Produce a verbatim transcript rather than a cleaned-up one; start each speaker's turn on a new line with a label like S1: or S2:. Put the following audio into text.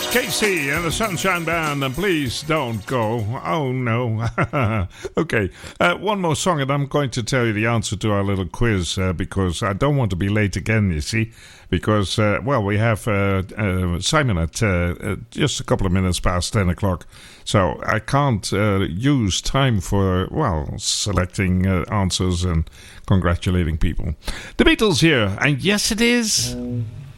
S1: Casey and the Sunshine Band, and Please Don't Go. Oh, no. Okay, uh, one more song, and I'm going to tell you the answer to our little quiz, uh, because I don't want to be late again, you see. Because, uh, well, we have uh, uh, Simon at uh, uh, just a couple of minutes past ten o'clock. So I can't uh, use time for, well, selecting uh, answers and congratulating people. The Beatles here, and yes, it is...